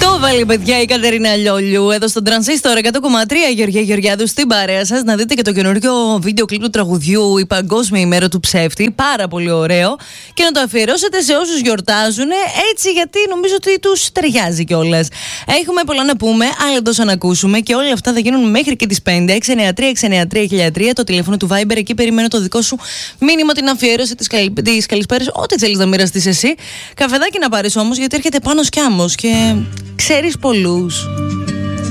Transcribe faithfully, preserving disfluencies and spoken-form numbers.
Το βάλει, παιδιά, η Κατερίνα Λιόλιου εδώ στον Τρανσίστορ εκατό κόμμα τρία. Γεωργία Γεωργιάδου στην παρέα σας. Να δείτε και το καινούργιο βίντεο κλιπ του τραγουδιού Η Παγκόσμια ημέρα του ψεύτη. Πάρα πολύ ωραίο. Και να το αφιερώσετε σε όσους γιορτάζουν, έτσι, γιατί νομίζω ότι τους ταιριάζει κιόλας. Έχουμε πολλά να πούμε, άλλα τόσο να ακούσουμε και όλα αυτά θα γίνουν μέχρι και τις πέντε. έξι εννιά τρία έξι εννιά τρία χίλια τρία το τηλέφωνο του Viber. Εκεί περιμένω το δικό σου μήνυμα, την αφιέρωση της καλη... καλησπέρας, ό,τι θέλεις να μοιραστείς εσύ. Καφεδάκι να πάρεις όμως, γιατί έρχεται πάνω σκιάμος και ξέρεις πολλούς.